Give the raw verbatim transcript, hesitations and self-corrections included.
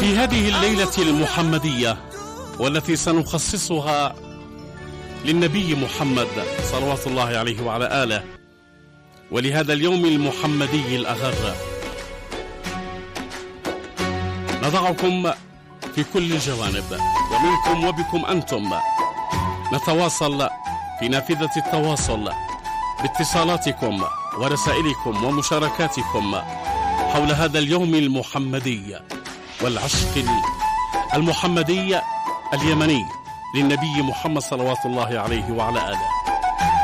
في هذه الليلة المحمدية والتي سنخصصها للنبي محمد صلوات الله عليه وعلى آله، ولهذا اليوم المحمدي الأغر، نضعكم في كل الجوانب ومنكم وبكم أنتم، نتواصل في نافذة التواصل باتصالاتكم ورسائلكم ومشاركاتكم حول هذا اليوم المحمدي والعشق المحمدي اليمني للنبي محمد صلوات الله عليه وعلى آله.